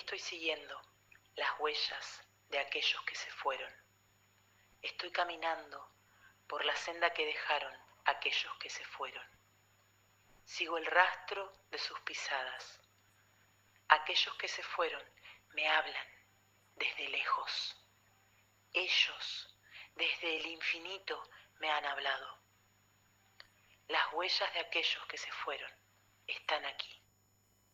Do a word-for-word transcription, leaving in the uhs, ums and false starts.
estoy siguiendo las huellas de aquellos que se fueron. Estoy caminando por la senda que dejaron aquellos que se fueron. Sigo el rastro de sus pisadas. Aquellos que se fueron me hablan desde lejos. Ellos desde el infinito me han hablado. Las huellas de aquellos que se fueron están aquí.